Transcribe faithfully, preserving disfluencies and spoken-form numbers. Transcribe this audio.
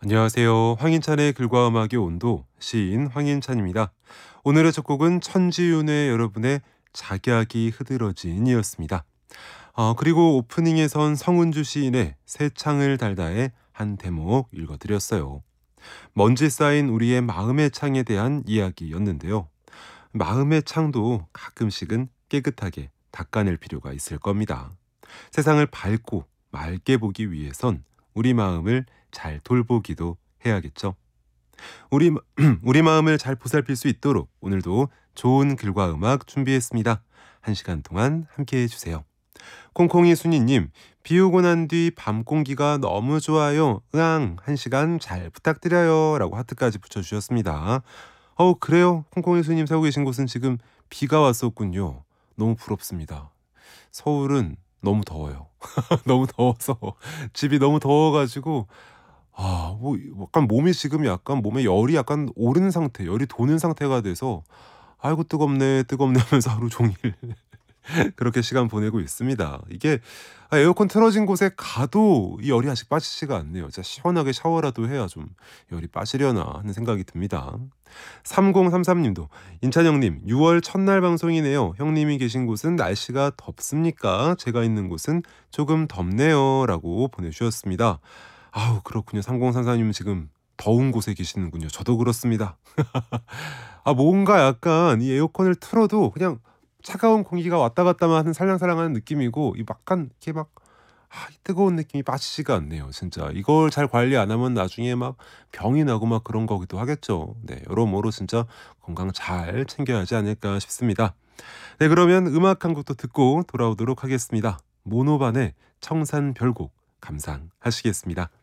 안녕하세요. 황인찬의 글과 음악의 온도, 시인 황인찬입니다. 오늘의 첫 곡은 천지윤의 여러분의 작약이 흐드러진이었습니다. 어, 그리고 오프닝에선 성은주 시인의 새 창을 달다의 한 대목 읽어드렸어요. 먼지 쌓인 우리의 마음의 창에 대한 이야기였는데요. 마음의 창도 가끔씩은 깨끗하게 닦아낼 필요가 있을 겁니다. 세상을 밝고 맑게 보기 위해선 우리 마음을 잘 돌보기도 해야겠죠. 우리, 마- 우리 마음을 잘 보살필 수 있도록 오늘도 좋은 글과 음악 준비했습니다. 한 시간 동안 함께 해주세요. 콩콩이 순이님, 비 오고 난 뒤 밤 공기가 너무 좋아요. 으앙, 한 시간 잘 부탁드려요. 라고 하트까지 붙여주셨습니다. 어우, 그래요? 콩콩이 순이님 살고 계신 곳은 지금 비가 왔었군요. 너무 부럽습니다. 서울은 너무 더워요. 너무 더워서 집이 너무 더워가지고 아, 뭐 약간 몸이 지금 약간 몸에 열이 약간 오르는 상태, 열이 도는 상태가 돼서 아이고 뜨겁네, 뜨겁네 하면서 하루 종일 그렇게 시간 보내고 있습니다. 이게 아, 에어컨 틀어진 곳에 가도 이 열이 아직 빠지지가 않네요. 진짜 시원하게 샤워라도 해야 좀 열이 빠지려나 하는 생각이 듭니다. 삼공삼삼님도 인찬 형님 유월 첫날 방송이네요. 형님이 계신 곳은 날씨가 덥습니까? 제가 있는 곳은 조금 덥네요. 라고 보내주셨습니다. 아우 그렇군요. 삼공삼삼님은 지금 더운 곳에 계시는군요. 저도 그렇습니다. 아 뭔가 약간 이 에어컨을 틀어도 그냥 차가운 공기가 왔다 갔다만 하는 살랑살랑하는 느낌이고 이 약간 이렇게 막 아, 이 뜨거운 느낌이 빠지지가 않네요. 진짜 이걸 잘 관리 안 하면 나중에 막 병이 나고 막 그런 거기도 하겠죠. 네, 여러모로 진짜 건강 잘 챙겨야 하지 않을까 싶습니다. 네, 그러면 음악 한 곡도 듣고 돌아오도록 하겠습니다. 모노반의 청산별곡 감상하시겠습니다.